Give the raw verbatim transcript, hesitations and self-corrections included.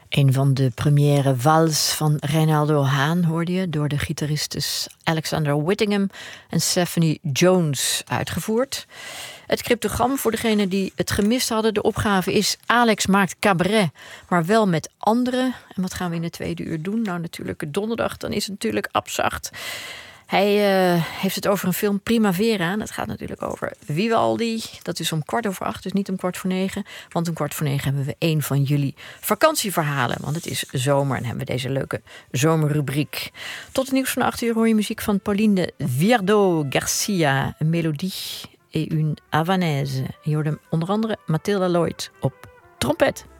Een van de première vals van Reynaldo Haan hoorde je door de gitaristen Alexander Whittingham en Stephanie Jones uitgevoerd. Het cryptogram voor degenen die het gemist hadden. De opgave is: Alex maakt cabaret, maar wel met anderen. En wat gaan we in de tweede uur doen? Nou, natuurlijk donderdag, dan is het natuurlijk abzacht. Hij uh, heeft het over een film Primavera. En dat gaat natuurlijk over Vivaldi. Dat is om kwart over acht, dus niet om kwart voor negen. Want om kwart voor negen hebben we een van jullie vakantieverhalen. Want het is zomer en hebben we deze leuke zomerrubriek. Tot het nieuws van acht uur hoor je muziek van Pauline de Viardot Garcia. Een melodie et une havanaise. Je hoorde onder andere Mathilda Lloyd op trompet.